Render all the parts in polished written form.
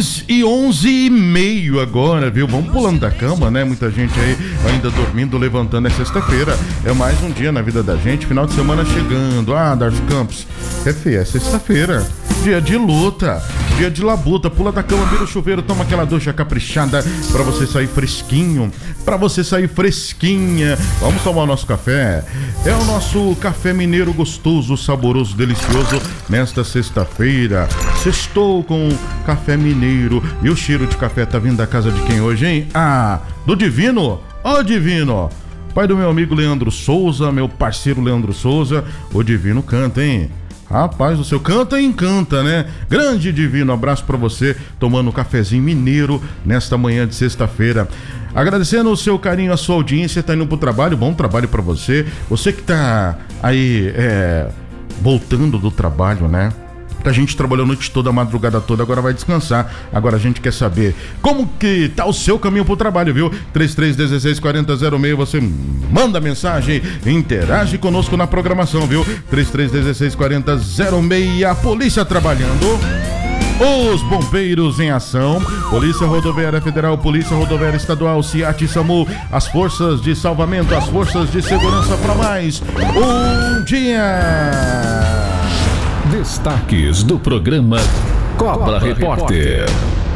6h11 agora, viu? Vamos pulando da cama, né? Muita gente aí ainda dormindo, levantando. É sexta-feira. É mais um dia na vida da gente. Final de semana chegando. Ah, Darcy Campos. É sexta-feira. Dia de luta. Dia de labuta. Pula da cama, vira o chuveiro, toma aquela ducha caprichada pra você sair fresquinho. Pra você sair fresquinha. Vamos tomar o nosso café. É o nosso café mineiro gostoso, saboroso, delicioso. Nesta sexta-feira. Sextou com café mineiro. E o cheiro de café tá vindo da casa de quem hoje, hein? Ah, do Divino. Ó, Divino. Pai do meu amigo Leandro Souza, meu parceiro Leandro Souza. O Divino canta, hein? Rapaz, o seu canta e encanta, né? Grande Divino, abraço pra você, tomando um cafezinho mineiro nesta manhã de sexta-feira. Agradecendo o seu carinho, a sua audiência, tá indo pro trabalho, bom trabalho pra você. Você que tá aí, voltando do trabalho, né? A gente trabalhou a noite toda, a madrugada toda, agora vai descansar. Agora a gente quer saber como que tá o seu caminho pro trabalho, viu? 33164006, você manda mensagem, interage conosco na programação, viu? 33164006, a polícia trabalhando. Os bombeiros em ação, Polícia Rodoviária Federal, Polícia Rodoviária Estadual, CIAT, SAMU, as forças de salvamento, as forças de segurança para mais um dia. Destaques do programa Cobra Repórter.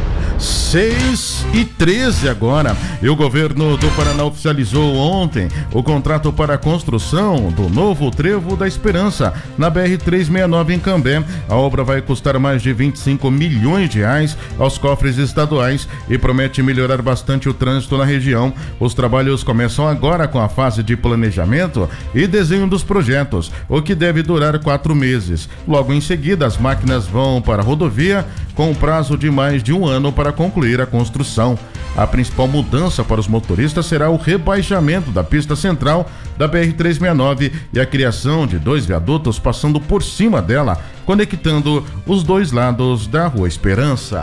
6h13 agora. E o governo do Paraná oficializou ontem o contrato para a construção do novo Trevo da Esperança na BR-369 em Cambé. A obra vai custar mais de 25 milhões de reais aos cofres estaduais e promete melhorar bastante o trânsito na região. Os trabalhos começam agora com a fase de planejamento e desenho dos projetos, o que deve durar 4 meses. Logo em seguida, as máquinas vão para a rodovia com prazo de mais de um ano para concluir a construção. A principal mudança para os motoristas será o rebaixamento da pista central da BR-369 e a criação de 2 viadutos passando por cima dela, conectando os 2 lados da Rua Esperança.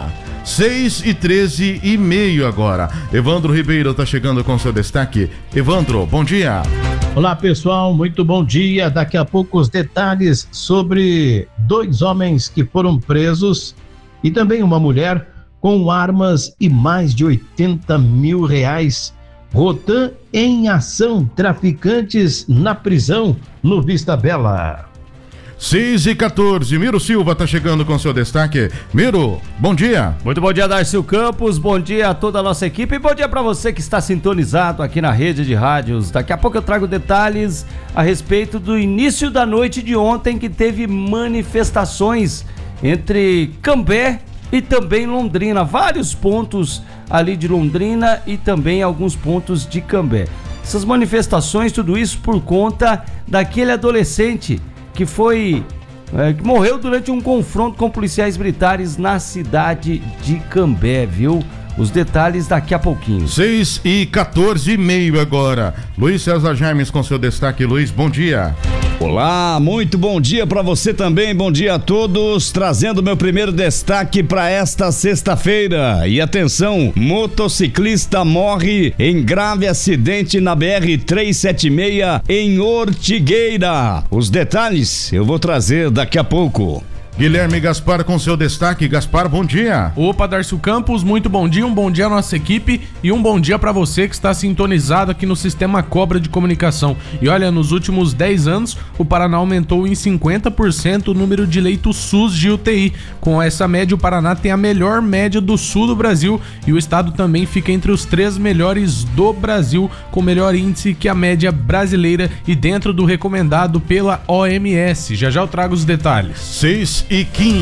6h13 agora. Evandro Ribeiro está chegando com seu destaque. Evandro, bom dia. Olá pessoal, muito bom dia. Daqui a pouco os detalhes sobre 2 homens que foram presos e também uma mulher com armas e mais de 80 mil reais. Rotan em ação, traficantes na prisão no Vista Bela. 6h14, Miro Silva tá chegando com seu destaque. Miro, bom dia. Muito bom dia, Darcy Campos, bom dia a toda a nossa equipe e bom dia para você que está sintonizado aqui na rede de rádios. Daqui a pouco eu trago detalhes a respeito do início da noite de ontem, que teve manifestações entre Cambé e também Londrina, vários pontos ali de Londrina e também alguns pontos de Cambé. Essas manifestações, tudo isso por conta daquele adolescente que que morreu durante um confronto com policiais militares na cidade de Cambé, viu? Os detalhes daqui a pouquinho. 6h14 agora. Luiz César James com seu destaque. Luiz, bom dia. Olá, muito bom dia para você também, bom dia a todos, trazendo meu primeiro destaque para esta sexta-feira. E atenção, motociclista morre em grave acidente na BR-376 em Ortigueira. Os detalhes eu vou trazer daqui a pouco. Guilherme Gaspar com seu destaque. Gaspar, bom dia. Opa, Darcy Campos, muito bom dia, um bom dia à nossa equipe e um bom dia para você que está sintonizado aqui no Sistema Cobra de Comunicação. E olha, nos últimos 10 anos, o Paraná aumentou em 50% o número de leitos SUS de UTI. Com essa média, o Paraná tem a melhor média do sul do Brasil e o estado também fica entre os 3 melhores do Brasil, com melhor índice que a média brasileira e dentro do recomendado pela OMS. Já já eu trago os detalhes. 6h15.